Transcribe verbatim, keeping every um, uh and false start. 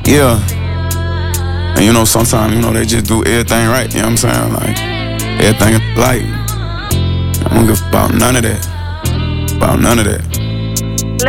Yeah. And you know, sometimes, you know, they just do everything right, you know what I'm saying? Like, everything like, I don't give about none of that. About none of that.